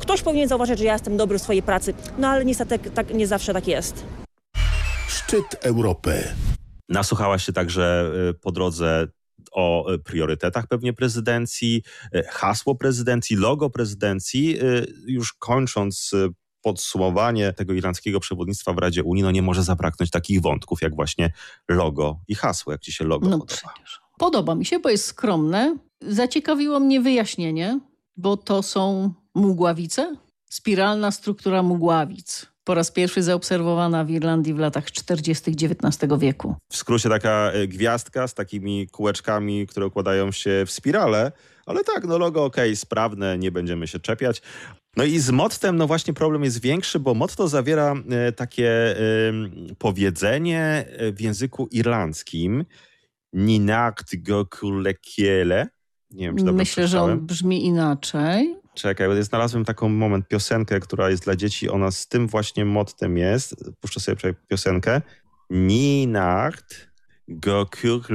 Ktoś powinien zauważyć, że ja jestem dobry w swojej pracy, no ale niestety tak, nie zawsze tak jest. Szczyt Europy. Nasłuchałaś się także po drodze o priorytetach pewnie prezydencji, hasło prezydencji, logo prezydencji. Już kończąc podsumowanie tego irlandzkiego przewodnictwa w Radzie Unii, no nie może zabraknąć takich wątków jak właśnie logo i hasło. Jak ci się logo podoba? Przecież. Podoba mi się, bo jest skromne. Zaciekawiło mnie wyjaśnienie, bo to są mugławice. Spiralna struktura mugławic. Po raz pierwszy zaobserwowana w Irlandii w latach 40. XIX wieku. W skrócie taka gwiazdka z takimi kółeczkami, które układają się w spirale, ale tak, no logo okej, sprawne, nie będziemy się czepiać. No i z mottem, no właśnie problem jest większy, bo motto zawiera takie powiedzenie w języku irlandzkim Ní nacht go culekiele. Nie wiem, czy dobrze Myślę, że przeczytałem. on brzmi inaczej. Czekaj, bo znalazłem taką moment piosenkę, która jest dla dzieci, ona z tym właśnie mottem jest. Puszczę sobie piosenkę. Ní nacht go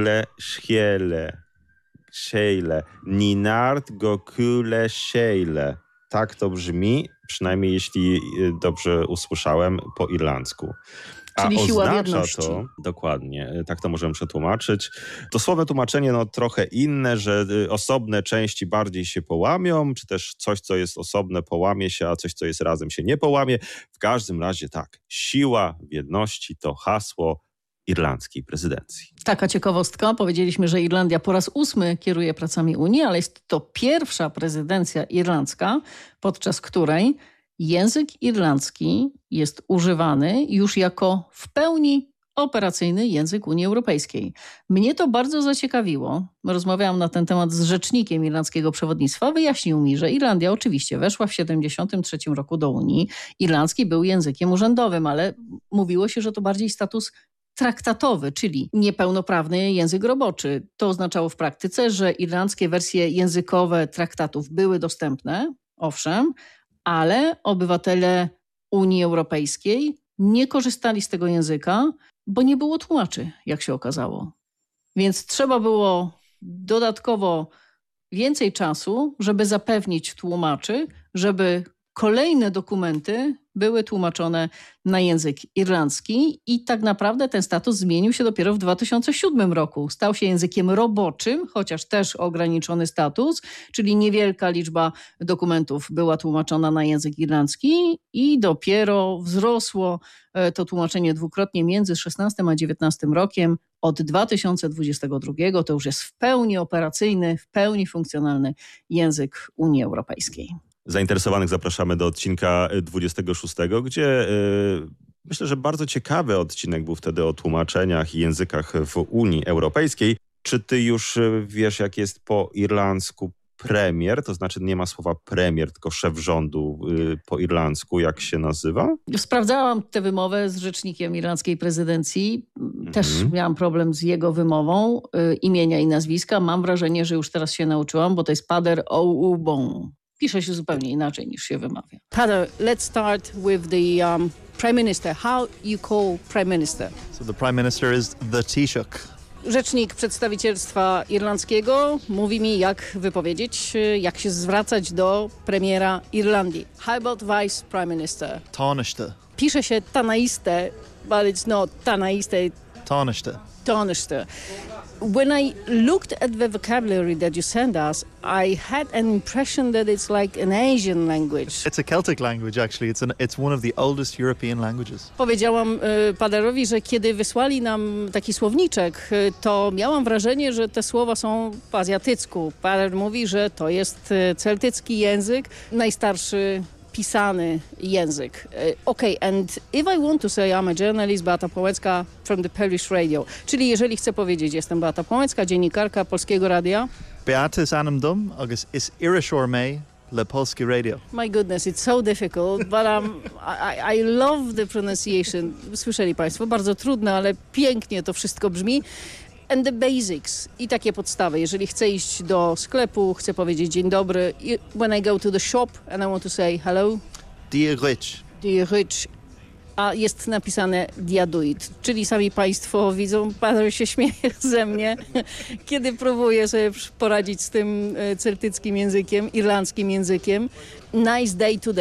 culekiele. Sheile. Ní nacht go culekiele. Tak to brzmi, przynajmniej jeśli dobrze usłyszałem, po irlandzku. Czyli siła oznacza wierności. to, dokładnie, tak to możemy przetłumaczyć. Dosłowne tłumaczenie, no trochę inne, że osobne części bardziej się połamią, czy też coś, co jest osobne, połamie się, a coś, co jest razem, się nie połamie. W każdym razie tak, siła wierności to hasło irlandzkiej prezydencji. Taka ciekawostka. Powiedzieliśmy, że Irlandia po raz 8 kieruje pracami Unii, ale jest to pierwsza prezydencja irlandzka, podczas której język irlandzki jest używany już jako w pełni operacyjny język Unii Europejskiej. Mnie to bardzo zaciekawiło. Rozmawiałam na ten temat z rzecznikiem irlandzkiego przewodnictwa. Wyjaśnił mi, że Irlandia oczywiście weszła w 1973 roku do Unii. Irlandzki był językiem urzędowym, ale mówiło się, że to bardziej status traktatowy, czyli niepełnoprawny język roboczy. To oznaczało w praktyce, że irlandzkie wersje językowe traktatów były dostępne, owszem, ale obywatele Unii Europejskiej nie korzystali z tego języka, bo nie było tłumaczy, jak się okazało. Więc trzeba było dodatkowo więcej czasu, żeby zapewnić tłumaczy, żeby kolejne dokumenty były tłumaczone na język irlandzki i tak naprawdę ten status zmienił się dopiero w 2007 roku. Stał się językiem roboczym, chociaż też ograniczony status, czyli niewielka liczba dokumentów była tłumaczona na język irlandzki i dopiero wzrosło to tłumaczenie dwukrotnie między 16 a 19 rokiem. Od 2022 to już jest w pełni operacyjny, w pełni funkcjonalny język Unii Europejskiej. Zainteresowanych zapraszamy do odcinka 26, gdzie myślę, że bardzo ciekawy odcinek był wtedy o tłumaczeniach i językach w Unii Europejskiej. Czy ty już wiesz, jak jest po irlandzku premier? To znaczy nie ma słowa premier, tylko szef rządu po irlandzku. Jak się nazywa? Sprawdzałam tę wymowę z rzecznikiem irlandzkiej prezydencji. Też miałam problem z jego wymową imienia i nazwiska. Mam wrażenie, że już teraz się nauczyłam, bo to jest Pader Oubon. Pisze się zupełnie inaczej niż się wymawia. Pader, let's start with the Prime Minister. How you call Prime Minister? So the Prime Minister is the Taoiseach. Rzecznik przedstawicielstwa irlandzkiego mówi mi, jak wypowiedzieć, jak się zwracać do premiera Irlandii. How about Vice Prime Minister? Taoiseach. Pisze się Tanaiste, but it's not Tanaiste, Taoiseach. Taoiseach. When I looked at the vocabulary that you sent us, I had an impression that it's like an Asian language. It's a Celtic language, actually. It's one of the oldest European languages. Powiedziałam Paderowi, że kiedy wysłali nam taki słowniczek, to miałam wrażenie, że te słowa są po azjatycku. Pader mówi, że to jest celtycki język, najstarszy pisany język. Okay, and if I want to say I'm a journalist, Beata Płomecka from the Polish Radio, czyli jeżeli chcę powiedzieć, jestem Beata Płomecka, dziennikarka Polskiego Radia. Beata is anam dum, agus is irishor me le Polski Radio. My goodness, it's so difficult, but I love the pronunciation. Słyszeli Państwo, bardzo trudne, ale pięknie to wszystko brzmi. And the basics i takie podstawy. Jeżeli chcę iść do sklepu, chcę powiedzieć dzień dobry. When I go to the shop and I want to say hello. Diarich. Diarich. A jest napisane diaduit, czyli sami Państwo widzą, Pan się śmieje ze mnie, kiedy próbuję sobie poradzić z tym celtyckim językiem, irlandzkim językiem. Nice day today.